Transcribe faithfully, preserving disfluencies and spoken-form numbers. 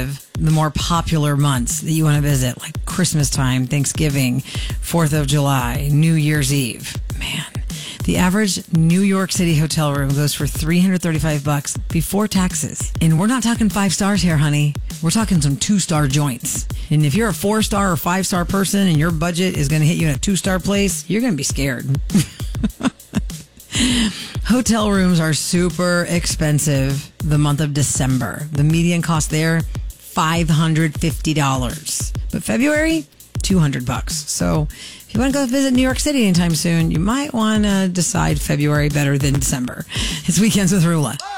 expensive, the more popular months that you want to visit, like Christmas time, Thanksgiving, fourth of July, New Year's Eve. Man, the average New York City hotel room goes for three hundred thirty-five bucks before taxes. And we're not talking five stars here, honey. We're talking some two-star joints. And if you're a four-star or five-star person and your budget is going to hit you in a two-star place, you're going to be scared. Hotel rooms are super expensive the month of December. The median cost there, five hundred fifty dollars. But February, two hundred bucks. So if you want to go visit New York City anytime soon, you might want to decide February better than December. It's Weekends with Rula.